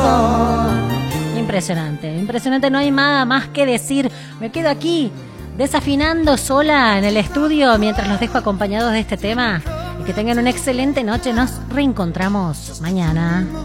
Impresionante, impresionante, no hay nada más que decir. Me quedo aquí desafinando sola en el estudio mientras los dejo acompañados de este tema. Y que tengan una excelente noche. Nos reencontramos mañana.